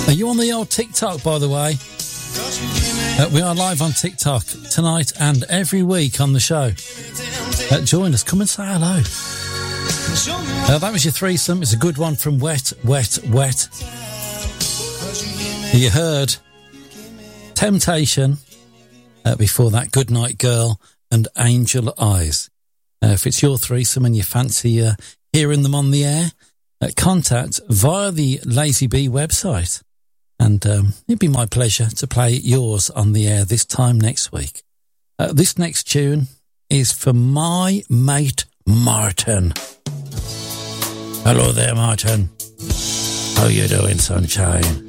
Are you on the old TikTok, by the way? We are live on TikTok tonight and every week on the show. Join us. Come and say hello. That was your threesome. It's a good one from Wet, Wet, Wet. You heard Temptation. Before that, Goodnight Girl and Angel Eyes. If it's your threesome and you fancy hearing them on the air, contact via the Lazy Bee website. And it'd be my pleasure to play yours on the air this time next week. This next tune is for my mate Martin. Hello there, Martin. How you doing, sunshine?